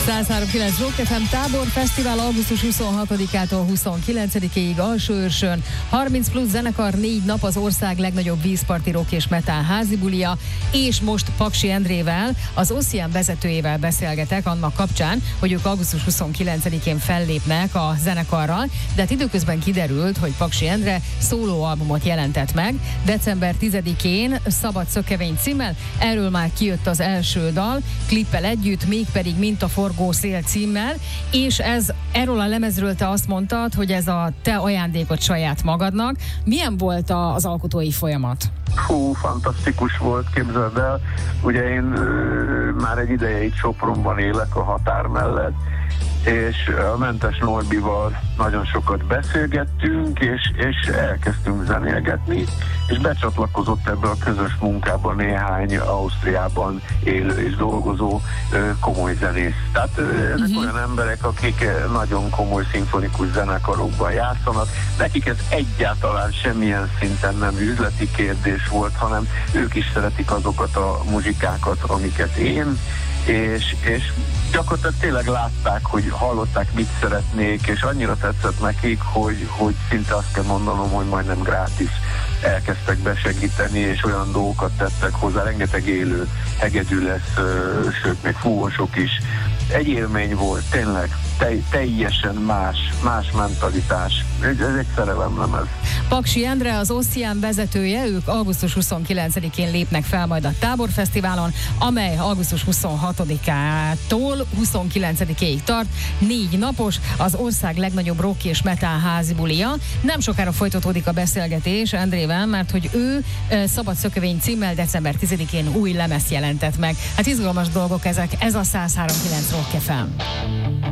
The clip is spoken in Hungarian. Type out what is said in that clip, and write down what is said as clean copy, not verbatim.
103.9 Rock FM Tábor Fesztivál augusztus 26-ától 29-ig Alsóőrsön. 30 plusz zenekar, 4 nap, az ország legnagyobb vízparti rock és metal házibulia, és most Paksi Endrével, az Ocean vezetőjével beszélgetek annak kapcsán, hogy ők augusztus 29-én fellépnek a zenekarral, de hát időközben kiderült, hogy Paksi Endre szólóalbumot jelentett meg december 10-én Szabad Szökevény címmel, erről már kijött az első dal, klippel együtt, mégpedig Mint a forgó szél címmel, és erről a lemezről te azt mondtad, hogy ez a te ajándékod saját magadnak. Milyen volt az alkotói folyamat? Fantasztikus volt, képzeld el. Ugye én már egy ideje itt Sopronban élek a határ mellett, és a Mentes Norbival nagyon sokat beszélgettünk, és elkezdtünk zenélgetni, és becsatlakozott ebbe a közös munkába néhány Ausztriában élő és dolgozó komoly zenész. Tehát ezek olyan emberek, akik nagyon komoly szimfonikus zenekarokban játszanak, nekik ez egyáltalán semmilyen szinten nem üzleti kérdés volt, hanem ők is szeretik azokat a muzsikákat, amiket én, és gyakorlatilag tényleg látták, hogy hallották, mit szeretnék, és annyira tetszett nekik, hogy szinte azt kell mondanom, hogy majdnem gratis elkezdtek besegíteni, és olyan dolgokat tettek hozzá, rengeteg élő hegedű lesz, sőt, még fúvosok is. Egy élmény volt, tényleg, teljesen más mentalitás. Ez egy szerelemlemez. Paksi Endre, az Ocean vezetője, ők augusztus 29-én lépnek fel majd a Tábor Fesztiválon, amely augusztus 26-ától 29-ig tart, 4 napos, az ország legnagyobb rock és metal házibulia. Nem sokára folytatódik a beszélgetés Endrével, mert hogy ő Szabad Szökevény címmel december 10-én új lemezt jelentett meg. Hát izgalmas dolgok ezek, ez a 103.9 Rock FM.